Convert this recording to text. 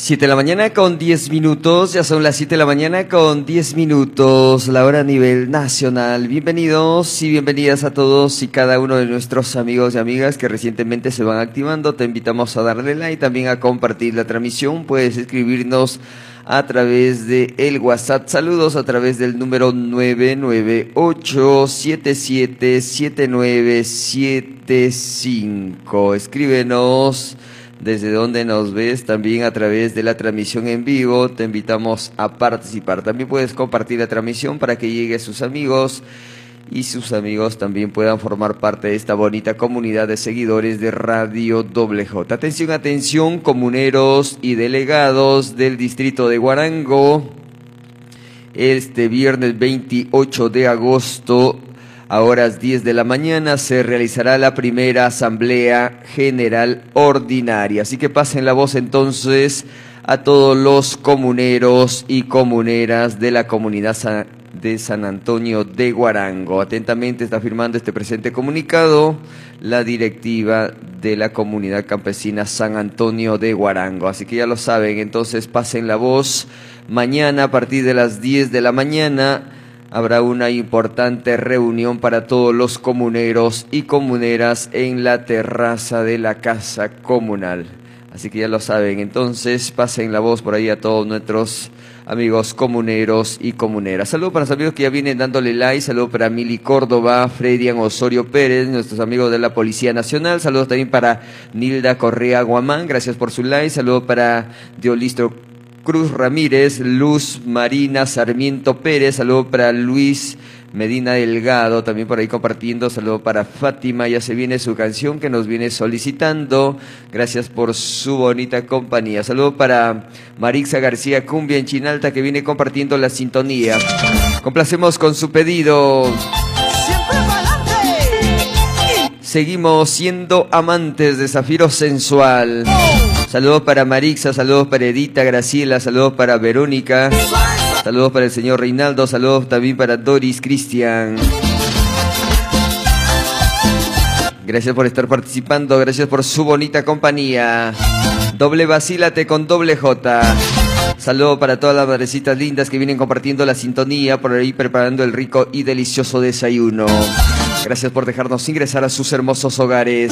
7 de la mañana con 10 minutos, ya son las 7 de la mañana con 10 minutos, la hora a nivel nacional. Bienvenidos y bienvenidas a todos y cada uno de nuestros amigos y amigas que recientemente se van activando. Te invitamos a darle like, también a compartir la transmisión. Puedes escribirnos a través de el WhatsApp. Saludos a través del número 998-777975. Escríbenos desde donde nos ves, también a través de la transmisión en vivo. Te invitamos a participar. También puedes compartir la transmisión para que llegue a sus amigos y sus amigos también puedan formar parte de esta bonita comunidad de seguidores de Radio WJ. Atención, atención, comuneros y delegados del distrito de Huarango. Este viernes 28 de agosto, a horas 10 de la mañana, se realizará la primera Asamblea General Ordinaria. Así que pasen la voz entonces a todos los comuneros y comuneras de la comunidad de San Antonio de Huarango. Atentamente está firmando este presente comunicado la directiva de la comunidad campesina San Antonio de Huarango. Así que ya lo saben, entonces pasen la voz. Mañana a partir de las 10 de la mañana habrá una importante reunión para todos los comuneros y comuneras en la terraza de la Casa Comunal. Así que ya lo saben, entonces pasen la voz por ahí a todos nuestros amigos comuneros y comuneras. Saludos para los amigos que ya vienen dándole like. Saludos para Mili Córdoba, Fredian Osorio Pérez, nuestros amigos de la Policía Nacional. Saludos también para Nilda Correa Guamán, gracias por su like. Saludos para Diolistro Cruz Ramírez, Luz Marina Sarmiento Pérez, saludo para Luis Medina Delgado, también por ahí compartiendo, saludo para Fátima, ya se viene su canción que nos viene solicitando, gracias por su bonita compañía. Saludo para Marixa García Cumbia en Chinalta, que viene compartiendo la sintonía. Complacemos con su pedido. Seguimos siendo amantes de Zafiro Sensual. Saludos para Marixa, saludos para Edita, Graciela, saludos para Verónica, saludos para el señor Reinaldo, saludos también para Doris Cristian. Gracias por estar participando, gracias por su bonita compañía. Doble vacílate con doble J. Saludos para todas las madrecitas lindas que vienen compartiendo la sintonía, por ahí preparando el rico y delicioso desayuno. Gracias por dejarnos ingresar a sus hermosos hogares.